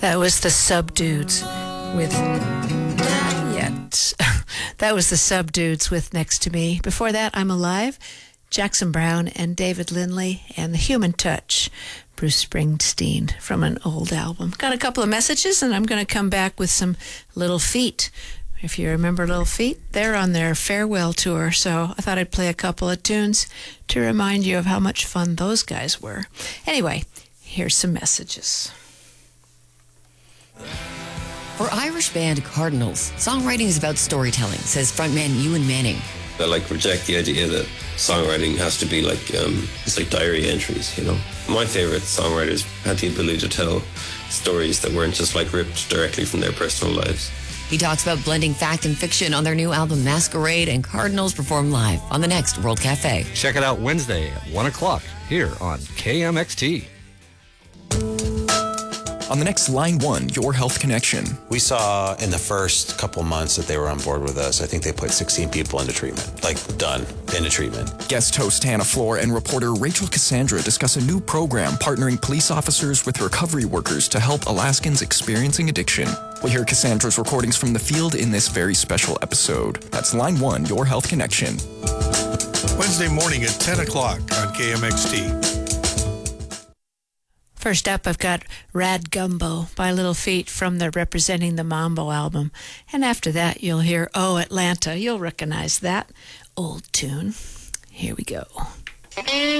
That was the Subdudes with Not Yet. That was the Subdudes with Next to Me. Before that, I'm Alive, Jackson Browne and David Lindley, and The Human Touch, Bruce Springsteen, from an old album. Got a couple of messages, and I'm going to come back with some Little Feat. If you remember Little Feat, they're on their farewell tour, so I thought I'd play a couple of tunes to remind you of how much fun those guys were. Anyway, here's some messages. For Irish band Cardinals, songwriting is about storytelling, says frontman Ewan Manning. I reject the idea that songwriting has to be it's like diary entries, you know. My favorite songwriters had the ability to tell stories that weren't just ripped directly from their personal lives. He talks about blending fact and fiction on their new album Masquerade, and Cardinals perform live on the next World Cafe. Check it out Wednesday at 1 o'clock here on KMXT. On the next Line 1, Your Health Connection. We saw in the first couple months that they were on board with us, I think they put 16 people into treatment, done into treatment. Guest host Hannah Floor and reporter Rachel Cassandra discuss a new program partnering police officers with recovery workers to help Alaskans experiencing addiction. We'll hear Cassandra's recordings from the field in this very special episode. That's Line 1, Your Health Connection. Wednesday morning at 10 o'clock on KMXT. First up, I've got Rad Gumbo by Little Feat from the Representing the Mambo album. And after that, you'll hear Oh Atlanta. You'll recognize that old tune. Here we go.